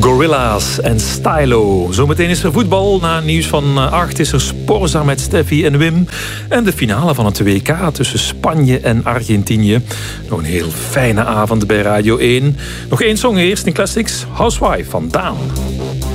Gorillaz en Stylo. Zometeen is er voetbal. Na nieuws van 8 is er Sporza met Steffi en Wim. En de finale van het WK tussen Spanje en Argentinië. Nog een heel fijne avond bij Radio 1. Nog één song eerst in Classics. Housewife van Daan.